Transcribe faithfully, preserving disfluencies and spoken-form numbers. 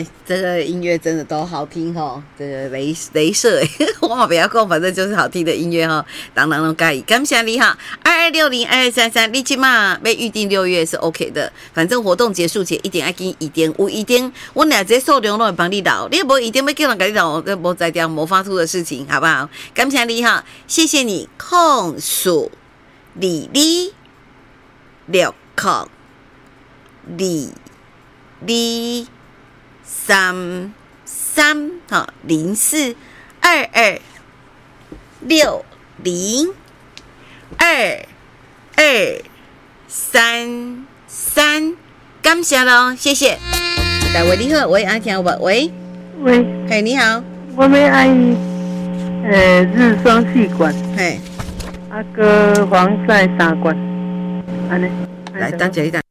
这个音乐真的都好听哦，这个雷雷射，我不要讲，反正就是好听的音乐哈，当当都介意。感谢你哈，二二六零二二三三，你起码被预定六月是 OK 的，反正活动结束前一定要给一点，有一点，我俩这数量都会帮你导，你无一点要叫人给你导，这无在掉无发出的事情，好不好？感谢你哈，谢谢你控诉李李六控李李。三三哈零四二二六零二二三三，感谢咯，谢谢。大喂，你好，喂，阿听不？喂喂， 嘿，你好， 我们爱呃日双气管， 嘿， 阿哥防晒三管，安尼， 来，等一下，等。